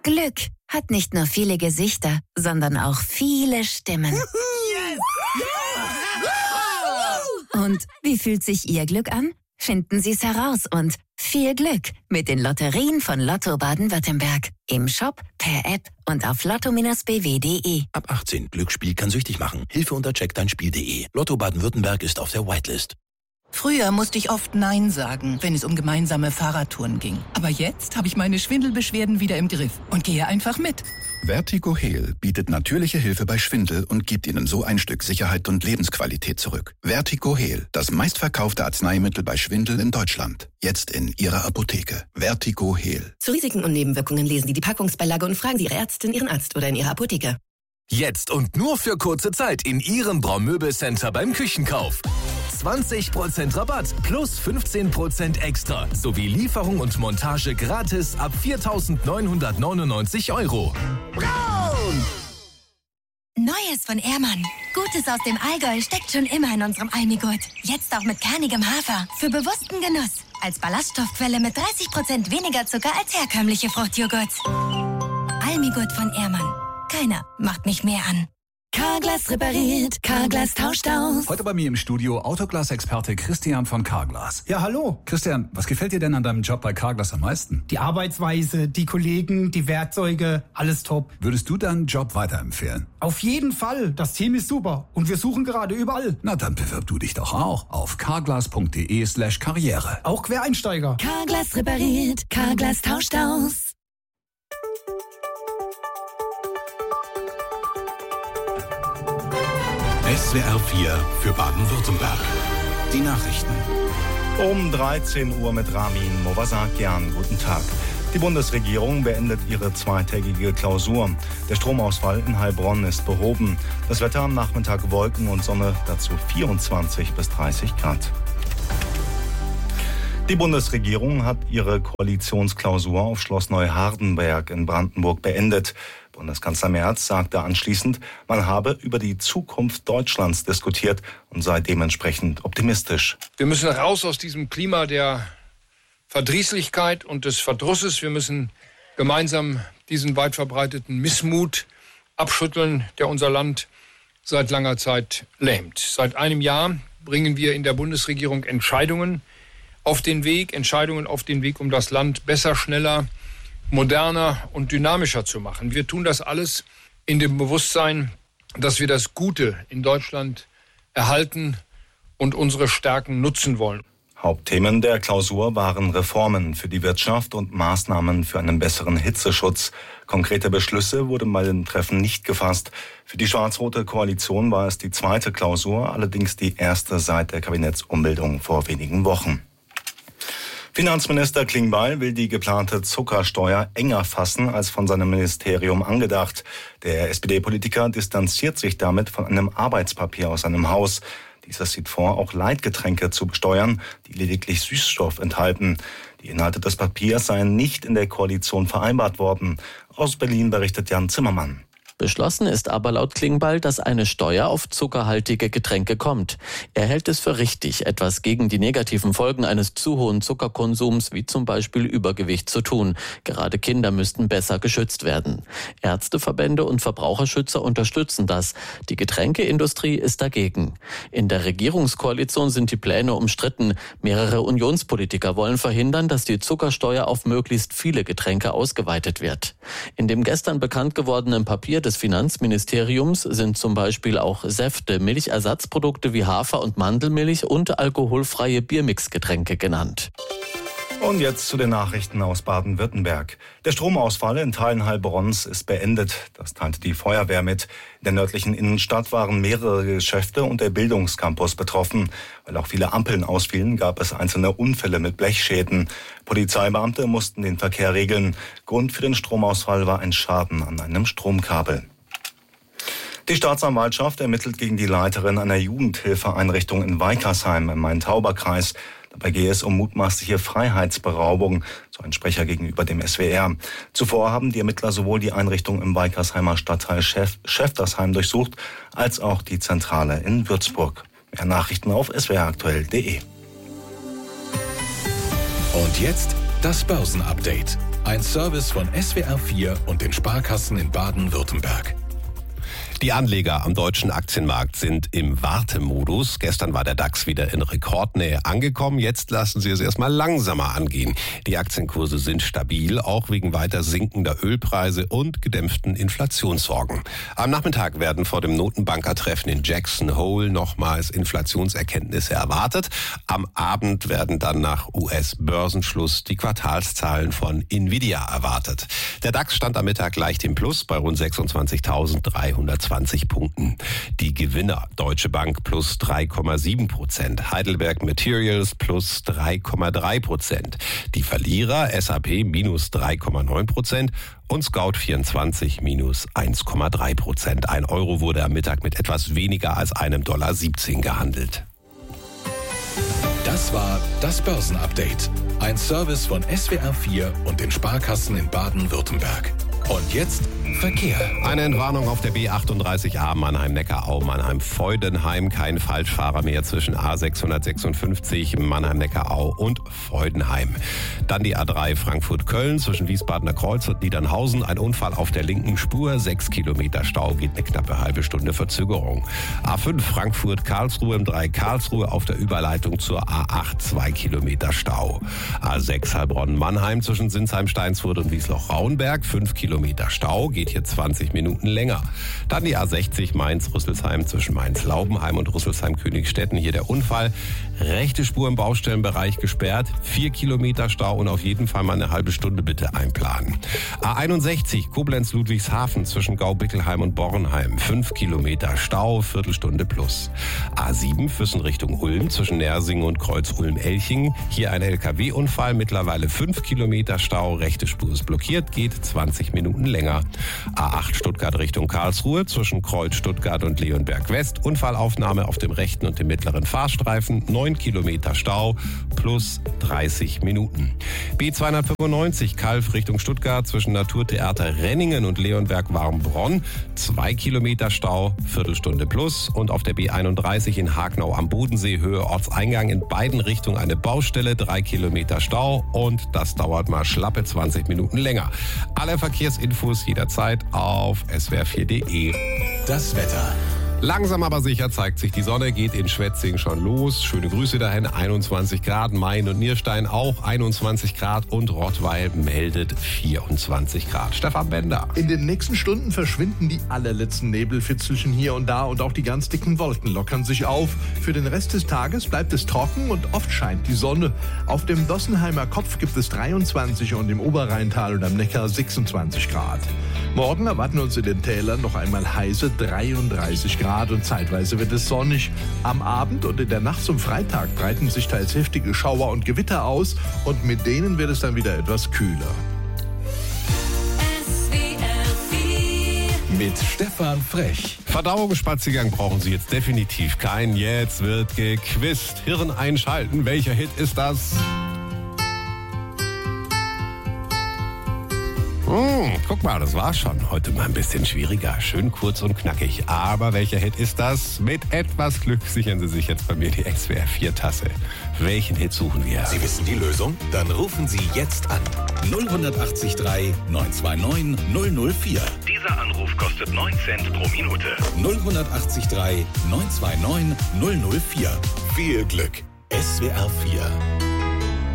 Glück hat nicht nur viele Gesichter, sondern auch viele Stimmen. Und wie fühlt sich Ihr Glück an? Finden Sie es heraus und viel Glück mit den Lotterien von Lotto Baden-Württemberg. Im Shop, per App und auf lotto-bw.de. Ab 18. Glücksspiel kann süchtig machen. Hilfe unter checkdeinspiel.de. Lotto Baden-Württemberg ist auf der Whitelist. Früher musste ich oft Nein sagen, wenn es um gemeinsame Fahrradtouren ging. Aber jetzt habe ich meine Schwindelbeschwerden wieder im Griff und gehe einfach mit. VertigoHeal bietet natürliche Hilfe bei Schwindel und gibt Ihnen so ein Stück Sicherheit und Lebensqualität zurück. VertigoHeal, das meistverkaufte Arzneimittel bei Schwindel in Deutschland. Jetzt in Ihrer Apotheke. VertigoHeal. Zu Risiken und Nebenwirkungen lesen Sie die Packungsbeilage und fragen Sie Ihre Ärztin, Ihren Arzt oder in Ihrer Apotheke. Jetzt und nur für kurze Zeit in Ihrem Braumöbelcenter beim Küchenkauf. 20% Rabatt plus 15% extra sowie Lieferung und Montage gratis ab 4.999 €. Braun! Neues von Ehrmann. Gutes aus dem Allgäu steckt schon immer in unserem Almigurt. Jetzt auch mit kernigem Hafer. Für bewussten Genuss. Als Ballaststoffquelle mit 30% weniger Zucker als herkömmliche Fruchtjoghurts. Almigurt von Ehrmann. Keiner macht mich mehr an. Carglass repariert, Carglass tauscht aus. Heute bei mir im Studio Autoglas-Experte Christian von Carglass. Ja, hallo. Christian, was gefällt dir denn an deinem Job bei Carglass am meisten? Die Arbeitsweise, die Kollegen, die Werkzeuge, alles top. Würdest du deinen Job weiterempfehlen? Auf jeden Fall. Das Team ist super und wir suchen gerade überall. Na, dann bewirb du dich doch auch auf carglass.de/karriere. Auch Quereinsteiger. Carglass repariert, Carglass tauscht aus. SWR 4 für Baden-Württemberg. Die Nachrichten. Um 13 Uhr mit Ramin Movasakian. Guten Tag. Die Bundesregierung beendet ihre zweitägige Klausur. Der Stromausfall in Heilbronn ist behoben. Das Wetter am Nachmittag Wolken und Sonne, dazu 24 bis 30 Grad. Die Bundesregierung hat ihre Koalitionsklausur auf Schloss Neuhardenberg in Brandenburg beendet. Bundeskanzler Merz sagte anschließend, man habe über die Zukunft Deutschlands diskutiert und sei dementsprechend optimistisch. Wir müssen raus aus diesem Klima der Verdrießlichkeit und des Verdrusses. Wir müssen gemeinsam diesen weit verbreiteten Missmut abschütteln, der unser Land seit langer Zeit lähmt. Seit einem Jahr bringen wir in der Bundesregierung Entscheidungen auf den Weg, um das Land besser, schneller, moderner und dynamischer zu machen. Wir tun das alles in dem Bewusstsein, dass wir das Gute in Deutschland erhalten und unsere Stärken nutzen wollen. Hauptthemen der Klausur waren Reformen für die Wirtschaft und Maßnahmen für einen besseren Hitzeschutz. Konkrete Beschlüsse wurden bei den Treffen nicht gefasst. Für die schwarz-rote Koalition war es die zweite Klausur, allerdings die erste seit der Kabinettsumbildung vor wenigen Wochen. Finanzminister Klingbeil will die geplante Zuckersteuer enger fassen als von seinem Ministerium angedacht. Der SPD-Politiker distanziert sich damit von einem Arbeitspapier aus seinem Haus. Dieses sieht vor, auch Leitgetränke zu besteuern, die lediglich Süßstoff enthalten. Die Inhalte des Papiers seien nicht in der Koalition vereinbart worden. Aus Berlin berichtet Jan Zimmermann. Beschlossen ist aber laut Klingbeil, dass eine Steuer auf zuckerhaltige Getränke kommt. Er hält es für richtig, etwas gegen die negativen Folgen eines zu hohen Zuckerkonsums, wie zum Beispiel Übergewicht, zu tun. Gerade Kinder müssten besser geschützt werden. Ärzteverbände und Verbraucherschützer unterstützen das. Die Getränkeindustrie ist dagegen. In der Regierungskoalition sind die Pläne umstritten. Mehrere Unionspolitiker wollen verhindern, dass die Zuckersteuer auf möglichst viele Getränke ausgeweitet wird. In dem gestern bekannt gewordenen Papier des Finanzministeriums sind zum Beispiel auch Säfte, Milchersatzprodukte wie Hafer- und Mandelmilch und alkoholfreie Biermixgetränke genannt. Und jetzt zu den Nachrichten aus Baden-Württemberg. Der Stromausfall in Teilen Heilbronns ist beendet. Das teilte die Feuerwehr mit. In der nördlichen Innenstadt waren mehrere Geschäfte und der Bildungscampus betroffen. Weil auch viele Ampeln ausfielen, gab es einzelne Unfälle mit Blechschäden. Polizeibeamte mussten den Verkehr regeln. Grund für den Stromausfall war ein Schaden an einem Stromkabel. Die Staatsanwaltschaft ermittelt gegen die Leiterin einer Jugendhilfeeinrichtung in Weikersheim im Main-Tauber-Kreis. Dabei gehe es um mutmaßliche Freiheitsberaubung, so ein Sprecher gegenüber dem SWR. Zuvor haben die Ermittler sowohl die Einrichtung im Weikersheimer Stadtteil Schäftersheim durchsucht, als auch die Zentrale in Würzburg. Mehr Nachrichten auf swraktuell.de. Und jetzt das Börsenupdate. Ein Service von SWR4 und den Sparkassen in Baden-Württemberg. Die Anleger am deutschen Aktienmarkt sind im Wartemodus. Gestern war der DAX wieder in Rekordnähe angekommen. Jetzt lassen sie es erstmal langsamer angehen. Die Aktienkurse sind stabil, auch wegen weiter sinkender Ölpreise und gedämpften Inflationssorgen. Am Nachmittag werden vor dem Notenbankertreffen in Jackson Hole nochmals Inflationserkenntnisse erwartet. Am Abend werden dann nach US-Börsenschluss die Quartalszahlen von Nvidia erwartet. Der DAX stand am Mittag leicht im Plus bei rund 26.320 Punkten. Die Gewinner: Deutsche Bank plus 3,7%, Heidelberg Materials plus 3,3%. Die Verlierer: SAP minus 3,9% und Scout24 minus 1,3%. Ein Euro wurde am Mittag mit etwas weniger als $1,17 gehandelt. Das war das Börsenupdate. Ein Service von SWR4 und den Sparkassen in Baden-Württemberg. Und jetzt Verkehr. Eine Entwarnung auf der B38A Mannheim-Neckarau, Mannheim-Freudenheim. Kein Falschfahrer mehr zwischen A656 Mannheim-Neckarau und Freudenheim. Dann die A3 Frankfurt-Köln zwischen Wiesbadener Kreuz und Niedernhausen. Ein Unfall auf der linken Spur. 6 Kilometer Stau, geht eine knappe halbe Stunde Verzögerung. A5 Frankfurt-Karlsruhe im 3 Karlsruhe auf der Überleitung zur A8 2 Kilometer Stau. A6 Heilbronn-Mannheim zwischen Sinsheim-Steinsfurt und Wiesloch-Rauenberg. 5 Kilometer Stau, geht hier 20 Minuten länger. Dann die A60 Mainz-Rüsselsheim zwischen Mainz-Laubenheim und Rüsselsheim-Königstetten. Hier der Unfall. Rechte Spur im Baustellenbereich gesperrt. 4 Kilometer Stau und auf jeden Fall mal eine halbe Stunde bitte einplanen. A61 Koblenz-Ludwigshafen zwischen Gaubickelheim und Bornheim. 5 Kilometer Stau, Viertelstunde plus. A7 Füssen Richtung Ulm zwischen Nersingen und Kreuz-Ulm-Elching. Hier ein LKW-Unfall, mittlerweile 5 Kilometer Stau. Rechte Spur ist blockiert, geht 20 Minuten länger. A8 Stuttgart Richtung Karlsruhe zwischen Kreuz Stuttgart und Leonberg West. Unfallaufnahme auf dem rechten und dem mittleren Fahrstreifen. 9 Kilometer Stau plus 30 Minuten. B295 Kalf Richtung Stuttgart zwischen Naturtheater Renningen und Leonberg Warmbronn. 2 Kilometer Stau, Viertelstunde plus. Und auf der B31 in Hagnau am Bodensee Höhe Ortseingang in beiden Richtungen eine Baustelle. 3 Kilometer Stau und das dauert mal schlappe 20 Minuten länger. Alle Verkehrsinfos jederzeit auf swr4.de. Das Wetter. Langsam aber sicher zeigt sich die Sonne, geht in Schwetzing schon los. Schöne Grüße dahin, 21 Grad, Main und Nierstein auch 21 Grad und Rottweil meldet 24 Grad. Stefan Bender. In den nächsten Stunden verschwinden die allerletzten Nebelfitzelchen hier und da und auch die ganz dicken Wolken lockern sich auf. Für den Rest des Tages bleibt es trocken und oft scheint die Sonne. Auf dem Dossenheimer Kopf gibt es 23 und im Oberrheintal und am Neckar 26 Grad. Morgen erwarten uns in den Tälern noch einmal heiße 33 Grad und zeitweise wird es sonnig. Am Abend und in der Nacht zum Freitag breiten sich teils heftige Schauer und Gewitter aus und mit denen wird es dann wieder etwas kühler. Mit Stefan Frech. Verdauungsspaziergang brauchen Sie jetzt definitiv keinen. Jetzt wird gequizt. Hirn einschalten. Welcher Hit ist das? Guck mal, das war's schon. Heute mal ein bisschen schwieriger. Schön kurz und knackig. Aber welcher Hit ist das? Mit etwas Glück sichern Sie sich jetzt bei mir die SWR4-Tasse. Welchen Hit suchen wir? Sie wissen die Lösung? Dann rufen Sie jetzt an. 0183 929 004. Dieser Anruf kostet 9 Cent pro Minute. 0183 929 004. Viel Glück. SWR4